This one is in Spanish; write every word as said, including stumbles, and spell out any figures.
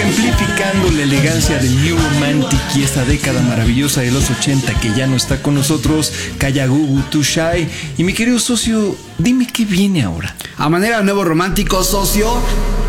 Ejemplificando la elegancia del New Romantic y esta década maravillosa de los ochenta que ya no está con nosotros, Kayagugu Too Shy. Y mi querido socio, dime qué viene ahora. A manera de nuevo romántico, socio,